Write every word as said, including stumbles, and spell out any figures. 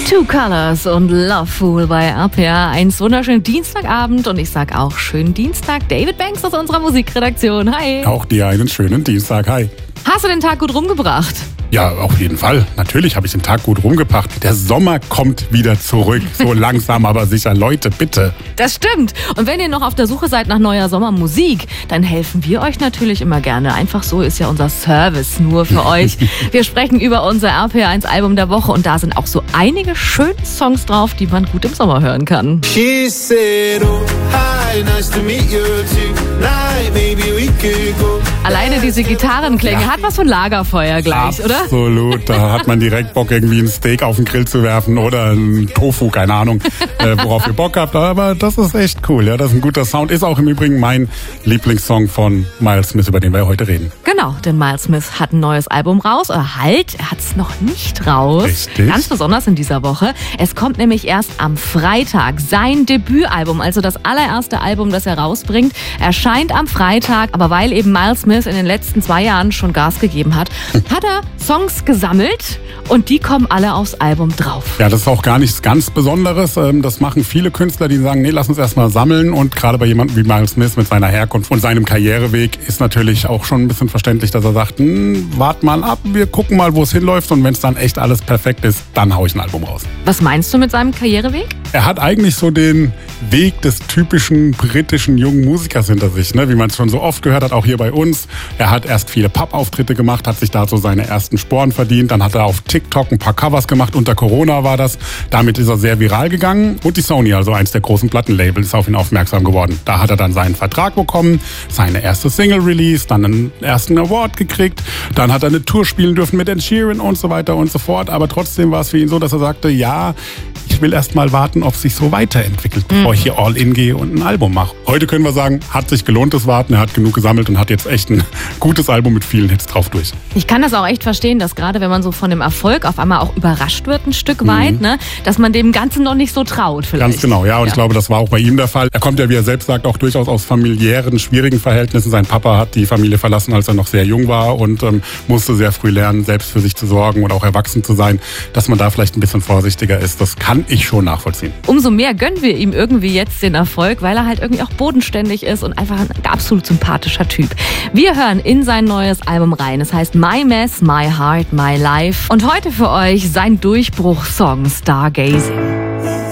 Two Colors und Love Fool bei R P R eins. Wunderschönen Dienstagabend und ich sag auch schönen Dienstag. David Banks aus unserer Musikredaktion. Hi. Auch dir einen schönen Dienstag. Hi. Hast du den Tag gut rumgebracht? Ja, auf jeden Fall. Natürlich habe ich den Tag gut rumgebracht. Der Sommer kommt wieder zurück. So langsam, aber sicher. Leute, bitte. Das stimmt. Und wenn ihr noch auf der Suche seid nach neuer Sommermusik, dann helfen wir euch natürlich immer gerne. Einfach so ist ja unser Service nur für euch. Wir sprechen über unser R P R eins Album der Woche und da sind auch so einige schöne Songs drauf, die man gut im Sommer hören kann. She said, oh, hi, nice to meet you tonight, maybe we could go. Alleine diese Gitarrenklänge hat was von Lagerfeuer gleich, oder? Absolut, da hat man direkt Bock, irgendwie ein Steak auf den Grill zu werfen oder ein Tofu, keine Ahnung, äh, worauf ihr Bock habt. Aber das ist echt cool, ja, das ist ein guter Sound. Ist auch im Übrigen mein Lieblingssong von Miles Smith, über den wir heute reden. Genau, denn Miles Smith hat ein neues Album raus. Oder halt, er hat es noch nicht raus. Richtig. Ganz besonders in dieser Woche. Es kommt nämlich erst am Freitag. Sein Debütalbum, also das allererste Album, das er rausbringt, erscheint am Freitag. Aber weil eben Miles Smith in den letzten zwei Jahren schon Gas gegeben hat, hat er Songs gesammelt und die kommen alle aufs Album drauf. Ja, das ist auch gar nichts ganz Besonderes. Das machen viele Künstler, die sagen, nee, lass uns erstmal sammeln. Und gerade bei jemandem wie Miles Smith mit seiner Herkunft und seinem Karriereweg ist natürlich auch schon ein bisschen verständlich, dass er sagt, hm, wart mal ab, wir gucken mal, wo es hinläuft. Und wenn es dann echt alles perfekt ist, dann hau ich ein Album raus. Was meinst du mit seinem Karriereweg? Er hat eigentlich so den Weg des typischen britischen jungen Musikers hinter sich, ne? Wie man es schon so oft gehört hat, auch hier bei uns. Er hat erst viele Pub-Auftritte gemacht, hat sich da so seine ersten Sporen verdient. Dann hat er auf TikTok ein paar Covers gemacht, unter Corona war das. Damit ist er sehr viral gegangen. Und die Sony, also eins der großen Plattenlabels, ist auf ihn aufmerksam geworden. Da hat er dann seinen Vertrag bekommen, seine erste Single release, dann einen ersten Award gekriegt. Dann hat er eine Tour spielen dürfen mit Ed Sheeran und so weiter und so fort. Aber trotzdem war es für ihn so, dass er sagte, ja, ich will erst mal warten, ob es sich so weiterentwickelt, bevor ich hier all in gehe und ein Album mache. Heute können wir sagen, hat sich gelohnt, das Warten. Er hat genug gesammelt und hat jetzt echt ein gutes Album mit vielen Hits drauf durch. Ich kann das auch echt verstehen, dass gerade wenn man so von dem Erfolg auf einmal auch überrascht wird ein Stück weit, mhm. ne, dass man dem Ganzen noch nicht so traut vielleicht. Ganz genau, ja. Und ja. ich glaube, das war auch bei ihm der Fall. Er kommt ja, wie er selbst sagt, auch durchaus aus familiären, schwierigen Verhältnissen. Sein Papa hat die Familie verlassen, als er noch sehr jung war und ähm, musste sehr früh lernen, selbst für sich zu sorgen und auch erwachsen zu sein. Dass man da vielleicht ein bisschen vorsichtiger ist, das kann ich schon nachvollziehen. Umso mehr gönnen wir ihm irgendwie jetzt den Erfolg, weil er halt irgendwie auch bodenständig ist und einfach ein absolut sympathischer Typ. Wir hören in sein neues Album rein. Es heißt My Mess, My Heart, My Life. Und heute für euch sein Durchbruchsong Stargazing.